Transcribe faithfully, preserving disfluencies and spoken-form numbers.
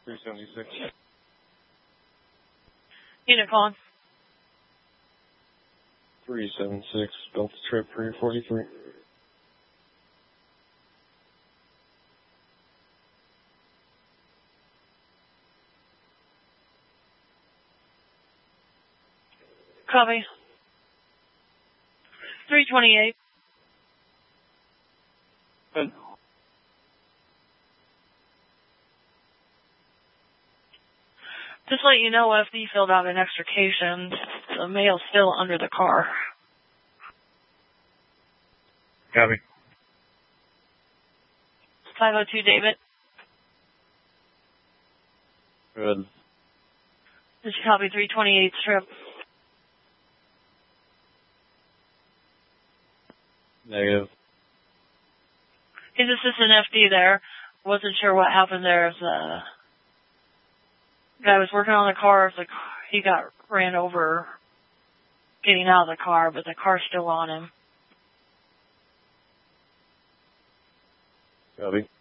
three seventy-six. Unit calling. three seven six, Delta Trip three forty-three. Copy. three twenty-eight. Good. Just let you know, F D filled out an extrication. The mail's still under the car. Copy. five oh two, David. Good. Did you copy three twenty-eight trip? Negative. His assistant F D there. Wasn't sure what happened there. The guy was working on the car. The he got ran over getting out of the car, but the car's still on him. Copy.